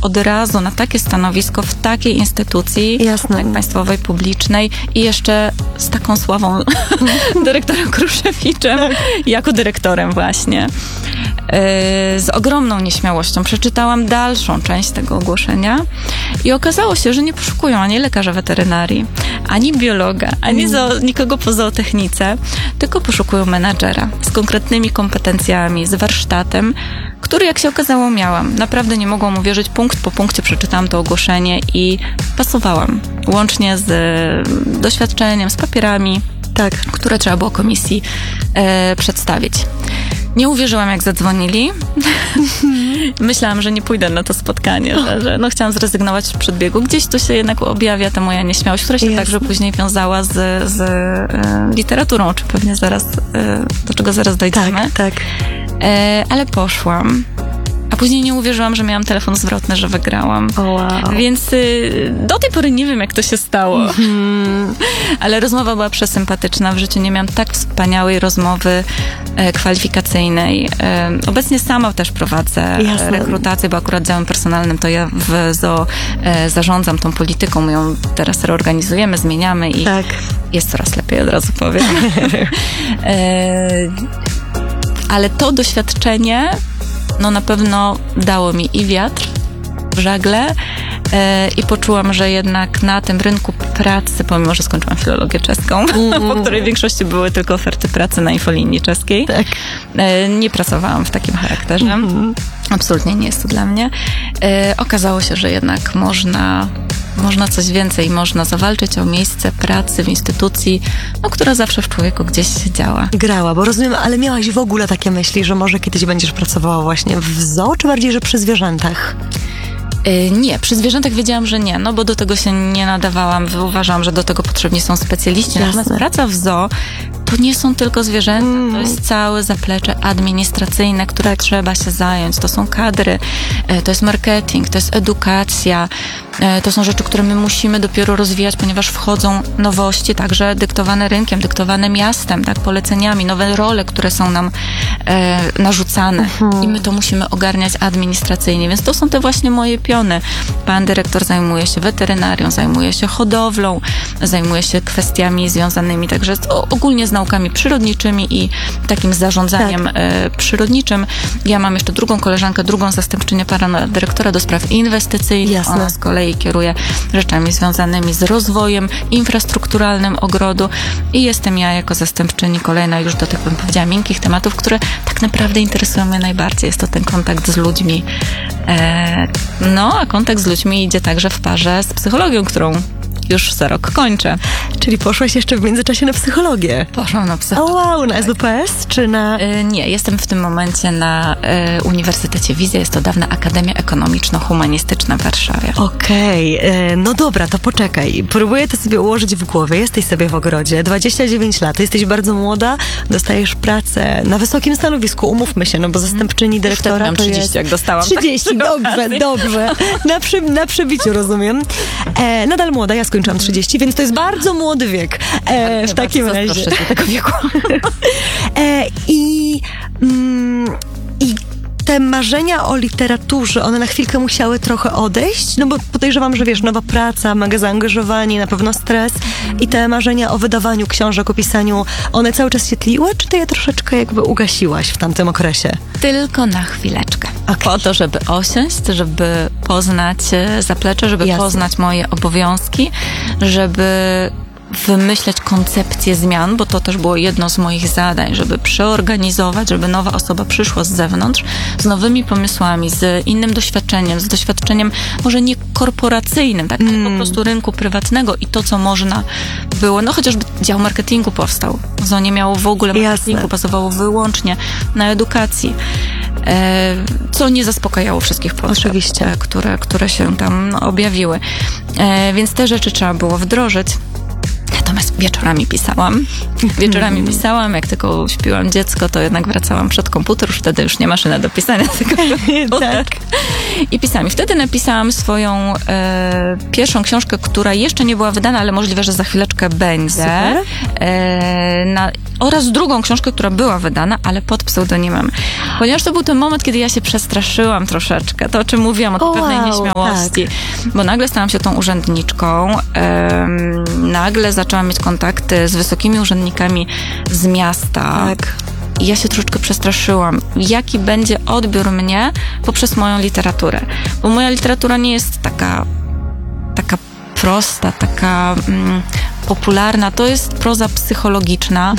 od razu na takie stanowisko w takiej instytucji, Jasne. jak państwowej, publicznej i jeszcze z taką sławą dyrektorem Kruszewiczem, jako dyrektorem właśnie. Z ogromną nieśmiałością przeczytałam dalszą część tego ogłoszenia i okazało się, że nie poszukują ani lekarza weterynarii, ani biologa, ani nikogo po zootechnice, tylko poszukują menadżera z konkretnymi kompetencjami, z warsztatem, który, jak się okazało, miałam. Naprawdę nie mogłam uwierzyć, punkt po punkcie przeczytałam to ogłoszenie i pasowałam. Łącznie z doświadczeniem, z papierami, które trzeba było komisji przedstawić. Nie uwierzyłam, jak zadzwonili. Myślałam, że nie pójdę na to spotkanie, że chciałam zrezygnować z przedbiegu. Gdzieś tu się jednak objawia ta moja nieśmiałość, która się także później wiązała z literaturą, czy pewnie zaraz, do czego zaraz dojdziemy. Tak. Ale poszłam. A później nie uwierzyłam, że miałam telefon zwrotny, że wygrałam. Wow. Więc do tej pory nie wiem, jak to się stało. Ale rozmowa była przesympatyczna. W życiu nie miałam tak wspaniałej rozmowy kwalifikacyjnej. Obecnie sama też prowadzę rekrutację, bo akurat działem personalnym to ja w ZOO zarządzam tą polityką. My ją teraz reorganizujemy, zmieniamy i jest coraz lepiej, od razu powiem. Ale to doświadczenie na pewno dało mi i wiatr w żagle i poczułam, że jednak na tym rynku pracy, pomimo że skończyłam filologię czeską, po której w większości były tylko oferty pracy na infolinii czeskiej, nie pracowałam w takim charakterze. Absolutnie nie jest to dla mnie. Okazało się, że jednak można coś więcej, można zawalczyć o miejsce pracy w instytucji, która zawsze w człowieku gdzieś działa. Grała, bo rozumiem, ale miałaś w ogóle takie myśli, że może kiedyś będziesz pracowała właśnie w zoo, czy bardziej, że przy zwierzętach? Nie, przy zwierzętach wiedziałam, że nie, bo do tego się nie nadawałam. Uważam, że do tego potrzebni są specjaliści. Natomiast praca w zoo to nie są tylko zwierzęta, to jest całe zaplecze administracyjne, które trzeba się zająć. To są kadry, to jest marketing, to jest edukacja, to są rzeczy, które my musimy dopiero rozwijać, ponieważ wchodzą nowości, także dyktowane rynkiem, dyktowane miastem, poleceniami, nowe role, które są nam narzucane i my to musimy ogarniać administracyjnie, więc to są te właśnie moje piony. Pan dyrektor zajmuje się weterynarią, zajmuje się hodowlą, zajmuje się kwestiami związanymi także ogólnie z naukami przyrodniczymi i takim zarządzaniem przyrodniczym. Ja mam jeszcze drugą koleżankę, drugą zastępczynię pana dyrektora do spraw inwestycyjnych. Ona z kolei kieruje rzeczami związanymi z rozwojem infrastrukturalnym ogrodu i jestem ja jako zastępczyni kolejna już do tych, bym powiedziała, miękkich tematów, które tak naprawdę interesują mnie najbardziej. Jest to ten kontakt z ludźmi. A kontakt z ludźmi idzie także w parze z psychologią, którą już za rok kończę. Czyli poszłaś jeszcze w międzyczasie na psychologię? Poszłam na psychologię. Wow, na SWPS czy na... Nie, jestem w tym momencie na Uniwersytecie Wizja. Jest to dawna Akademia Ekonomiczno-Humanistyczna w Warszawie. Okej, no dobra, to poczekaj. Próbuję to sobie ułożyć w głowie. Jesteś sobie w ogrodzie, 29 lat, jesteś bardzo młoda, dostajesz pracę na wysokim stanowisku, umówmy się, bo zastępczyni dyrektora to 30, jest... jak dostałam. 30, dobrze. Na przebiciu, rozumiem. Nadal młoda, ja skończyłam 30, więc to jest bardzo młody wiek w takim razie. Tego wieku. I te marzenia o literaturze, one na chwilkę musiały trochę odejść, bo podejrzewam, że nowa praca, mega zaangażowanie, na pewno stres i te marzenia o wydawaniu książek, o pisaniu, one cały czas się tliły, czy ty je troszeczkę ugasiłaś w tamtym okresie? Tylko na chwileczkę. Po to, żeby osiąść, żeby poznać zaplecze, żeby poznać moje obowiązki, żeby wymyśleć koncepcję zmian, bo to też było jedno z moich zadań, żeby przeorganizować, żeby nowa osoba przyszła z zewnątrz z nowymi pomysłami, z innym doświadczeniem, z doświadczeniem może nie korporacyjnym, ale po prostu rynku prywatnego i to, co można było, chociażby dział marketingu powstał. ZOO nie miało w ogóle marketingu, bazowało wyłącznie na edukacji. Co nie zaspokajało wszystkich potrzeb, które się tam objawiły. Więc te rzeczy trzeba było wdrożyć. Natomiast wieczorami pisałam. Jak tylko śpiłam dziecko, to jednak wracałam przed komputer, już wtedy już nie maszyna do pisania, tylko komputer. I pisałam. I wtedy napisałam swoją pierwszą książkę, która jeszcze nie była wydana, ale możliwe, że za chwileczkę będzie. oraz drugą książkę, która była wydana, ale pod pseudonimem. Ponieważ to był ten moment, kiedy ja się przestraszyłam troszeczkę, to o czym mówiłam, o pewnej nieśmiałości. Tak. Bo nagle stałam się tą urzędniczką, nagle zaczęłam mieć kontakty z wysokimi urzędnikami z miasta. Tak. I ja się troszeczkę przestraszyłam, jaki będzie odbiór mnie poprzez moją literaturę. Bo moja literatura nie jest taka prosta, taka popularna. To jest proza psychologiczna.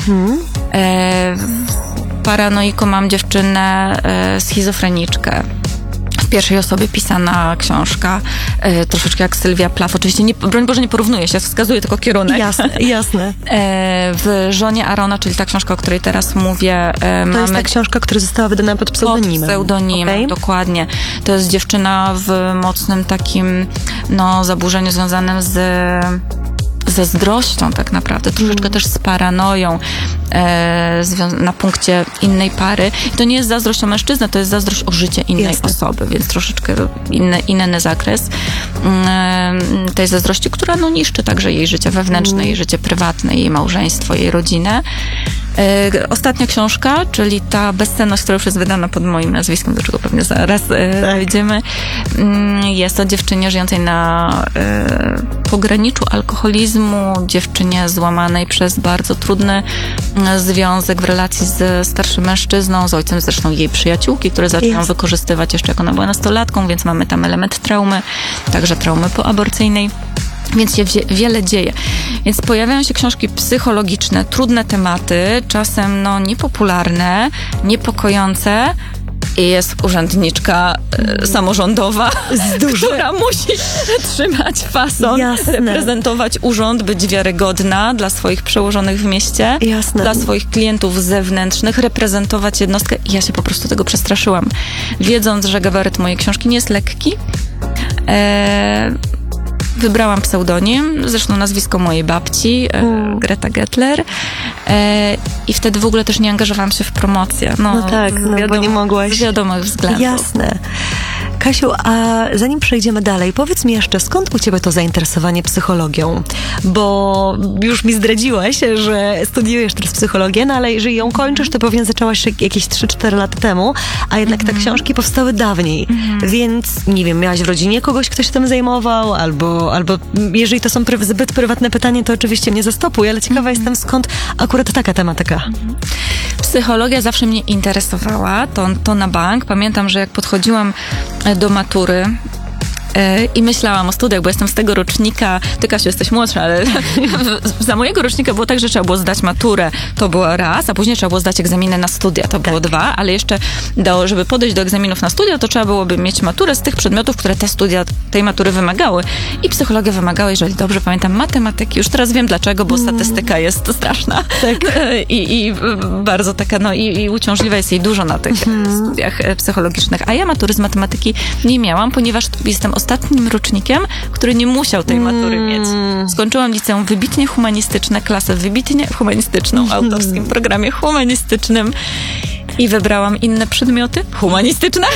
Paranoiką mam dziewczynę, schizofreniczkę. W pierwszej osobie pisana książka, troszeczkę jak Sylwia Plath. Oczywiście, broń Boże, nie porównuję się, wskazuję tylko kierunek. Jasne. W Żonie Arona, czyli ta książka, o której teraz mówię, to jest ta książka, która została wydana pod pseudonimem. Pod pseudonimem, dokładnie. To jest dziewczyna w mocnym takim, zaburzeniu związanym ze zazdrością tak naprawdę, troszeczkę też z paranoją na punkcie innej pary. I to nie jest zazdrość o mężczyznę, to jest zazdrość o życie innej osoby, więc troszeczkę inny zakres tej zazdrości, która niszczy także jej życie wewnętrzne, jej życie prywatne, jej małżeństwo, jej rodzinę. Ostatnia książka, czyli ta bezcenność, która już jest wydana pod moim nazwiskiem, do czego pewnie zaraz dojdziemy, jest o dziewczynie żyjącej na pograniczu alkoholizmu, dziewczynie złamanej przez bardzo trudny związek w relacji z starszym mężczyzną, z ojcem zresztą jej przyjaciółki, które zaczęłam wykorzystywać jeszcze jak ona była nastolatką, więc mamy tam element traumy, także traumy poaborcyjnej. Więc się wiele dzieje. Więc pojawiają się książki psychologiczne, trudne tematy, czasem niepopularne, niepokojące. I jest urzędniczka samorządowa, która musi trzymać fason, reprezentować urząd, być wiarygodna dla swoich przełożonych w mieście, dla swoich klientów zewnętrznych, reprezentować jednostkę. I ja się po prostu tego przestraszyłam. Wiedząc, że gabaryt mojej książki nie jest lekki, wybrałam pseudonim, zresztą nazwisko mojej babci, Greta Gettler. I wtedy w ogóle też nie angażowałam się w promocję. Bo nie mogłaś. Z wiadomych względów. Jasne. Kasiu, a zanim przejdziemy dalej, powiedz mi jeszcze, skąd u ciebie to zainteresowanie psychologią? Bo już mi zdradziłaś, że studiujesz teraz psychologię, ale jeżeli ją kończysz, to pewnie zaczęłaś jakieś 3-4 lata temu, a jednak te książki powstały dawniej. Więc, nie wiem, miałaś w rodzinie kogoś, kto się tym zajmował, albo jeżeli to są zbyt prywatne pytanie, to oczywiście mnie zastopuj, ale ciekawa jestem, skąd akurat taka tematyka. Psychologia zawsze mnie interesowała, to na bank. Pamiętam, że jak podchodziłam do matury i myślałam o studiach, bo jestem z tego rocznika, ty Kasiu jesteś młodsza, ale za mojego rocznika było tak, że trzeba było zdać maturę, to było raz, a później trzeba było zdać egzaminy na studia, to było dwa, ale jeszcze żeby podejść do egzaminów na studia, to trzeba byłoby mieć maturę z tych przedmiotów, które te studia tej matury wymagały. I psychologia wymagała, jeżeli dobrze pamiętam, matematyki. Już teraz wiem dlaczego, bo statystyka jest straszna. I bardzo taka, i uciążliwa jest jej dużo na tych studiach psychologicznych. A ja matury z matematyki nie miałam, ponieważ jestem ostatnim rocznikiem, który nie musiał tej matury mieć. Skończyłam liceum wybitnie humanistyczne, klasę wybitnie humanistyczną, w autorskim programie humanistycznym i wybrałam inne przedmioty humanistyczne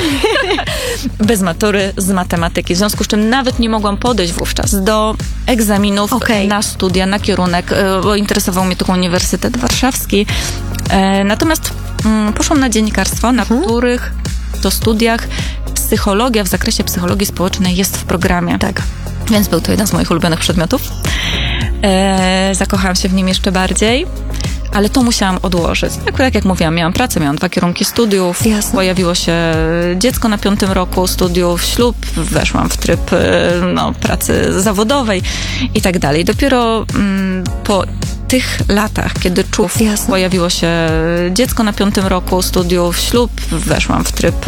bez matury z matematyki. W związku z czym nawet nie mogłam podejść wówczas do egzaminów na studia, na kierunek, bo interesował mnie tylko Uniwersytet Warszawski. Natomiast poszłam na dziennikarstwo, na których to studiach psychologia w zakresie psychologii społecznej jest w programie. Tak. Więc był to jeden z moich ulubionych przedmiotów. Zakochałam się w nim jeszcze bardziej, ale to musiałam odłożyć. Tak jak mówiłam, miałam pracę, miałam 2 kierunki studiów. Jasne. Pojawiło się dziecko na 5. roku studiów, ślub, weszłam w tryb pracy zawodowej i tak dalej. Dopiero po tych latach, kiedy pojawiło się dziecko na 5. roku studiów, ślub, weszłam w tryb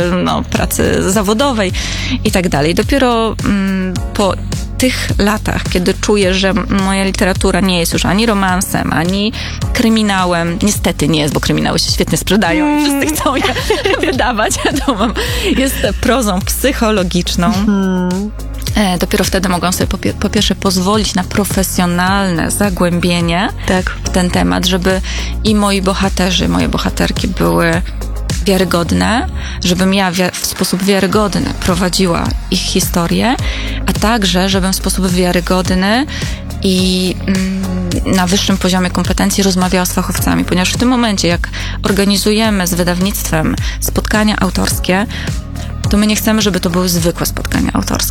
pracy zawodowej i tak dalej. Dopiero po tych latach, kiedy czuję, że moja literatura nie jest już ani romansem, ani kryminałem. Niestety nie jest, bo kryminały się świetnie sprzedają i wszyscy chcą je wydawać. Jest prozą psychologiczną. Dopiero wtedy mogłam sobie po pierwsze pozwolić na profesjonalne zagłębienie w ten temat, żeby i moi bohaterzy, moje bohaterki były wiarygodne, żebym ja w sposób wiarygodny prowadziła ich historię, a także, żebym w sposób wiarygodny i na wyższym poziomie kompetencji rozmawiała z fachowcami, ponieważ w tym momencie, jak organizujemy z wydawnictwem spotkania autorskie, to my nie chcemy, żeby to były zwykłe spotkania autorskie.